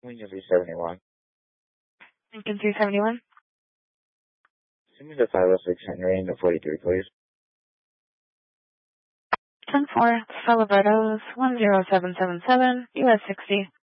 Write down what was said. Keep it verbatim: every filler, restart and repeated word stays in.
Lincoln three seventy-one. Lincoln three seventy-one. Send me the five oh six Henry and the forty-three, please. ten four, Salabertos, one zero seven seven seven, U S sixty.